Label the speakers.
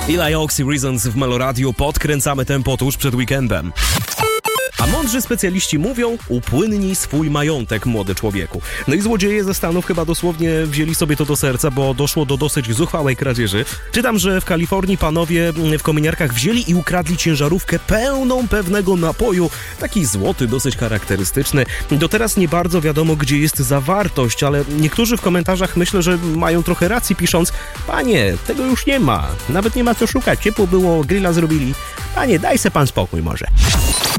Speaker 1: Eli Oxy Reasons w Meloradio. Podkręcamy tempo tuż przed weekendem. A mądrzy specjaliści mówią, upłynnij swój majątek, młody człowieku. No i złodzieje ze Stanów chyba dosłownie wzięli sobie to do serca, bo doszło do dosyć zuchwałej kradzieży. Czytam, że w Kalifornii panowie w kominiarkach wzięli i ukradli ciężarówkę pełną pewnego napoju, taki złoty, dosyć charakterystyczny. Do teraz nie bardzo wiadomo, gdzie jest zawartość, ale niektórzy w komentarzach myślę, że mają trochę racji, pisząc: panie, tego już nie ma, nawet nie ma co szukać, ciepło było, grilla zrobili. Panie, daj se pan spokój może.